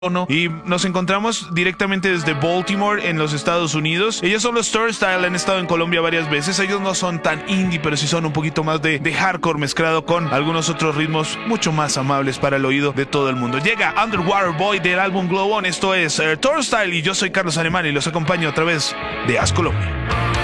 Y nos encontramos directamente desde Baltimore en los Estados Unidos. Ellos son los Turnstile, han estado en Colombia varias veces. Ellos no son tan indie, pero sí son un poquito más de hardcore mezclado con algunos otros ritmos mucho más amables para el oído de todo el mundo. Llega Underwater Boy del álbum Glow On. Esto es Turnstile y yo soy Carlos Alemán y los acompaño a través de As Colombia.